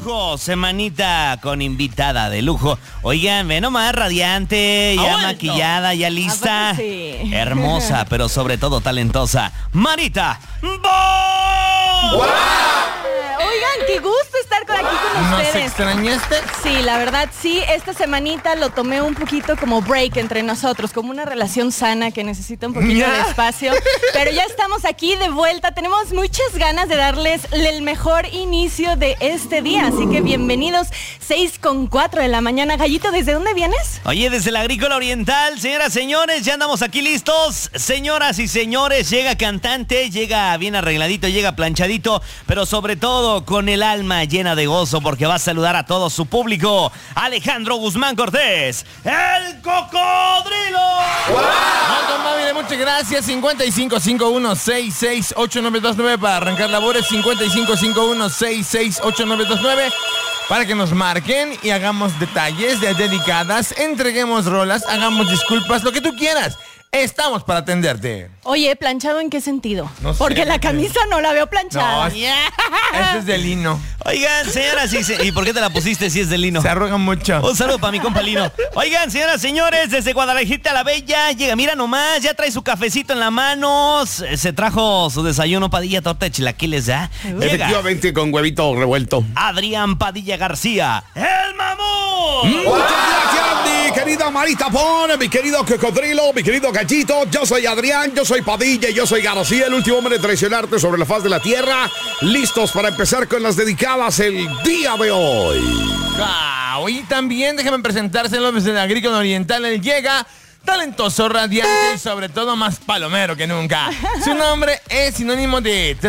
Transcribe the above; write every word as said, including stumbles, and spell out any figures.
lujo, semanita con invitada de lujo. Oigan, ve nomás, radiante, ya Abuelto. maquillada, ya lista. Sí. Hermosa, pero sobre todo talentosa. Marita Bo. ¡Wow! Oigan, qué gusto estar con aquí con ¿Nos ustedes. extrañaste? Sí, la verdad sí, esta semanita lo tomé un poquito como break entre nosotros, como una relación sana que necesita un poquito Ya. de espacio. Pero ya estamos aquí de vuelta, tenemos muchas ganas de darles el mejor inicio de este día. Así que bienvenidos, seis con cuatro de la mañana. Gallito, ¿desde dónde vienes? Oye, desde la Agrícola Oriental, señoras, señores, ya andamos aquí listos. Señoras y señores, llega cantante, llega bien arregladito, llega planchadito, pero sobre todo con el alma llena de gozo porque va a saludar a todo su público. Alejandro Guzmán Cortés, el cocodrilo. Don Mávile, muchas gracias. cincuenta y cinco cincuenta y uno sesenta y seis ochenta y nueve veintinueve para arrancar labores. cincuenta y cinco cincuenta y uno sesenta y seis ochenta y nueve veintinueve para que nos marquen y hagamos detalles de dedicadas, entreguemos rolas, hagamos disculpas, lo que tú quieras. Estamos para atenderte. Oye, ¿planchado en qué sentido? No sé, Porque la no sé. camisa no la veo planchada. No, este es de lino. Oigan, señoras y se- ¿y por qué te la pusiste si es de lino? Se arruga mucho. Un saludo para mi compa Lino. Oigan, señoras, señores, desde Guadalajara la Bella, llega, mira nomás, ya trae su cafecito en la mano, se, se trajo su desayuno, Padilla, torta de chilaquiles, ¿ya? Llega Efectivamente, con huevito revuelto. Adrián Padilla García, el mamón. Muchas gracias, mi querida Marita Pon, mi querido cocodrilo, mi querido gallito. Yo soy Adrián, yo soy Padilla, yo soy García, el último hombre en traicionarte sobre la faz de la tierra. Listos para empezar con las dedicadas el día de hoy. Wow, y también déjenme presentárselos desde la Agrícola Oriental. Él llega talentoso, radiante y sobre todo más palomero que nunca. Su nombre es sinónimo de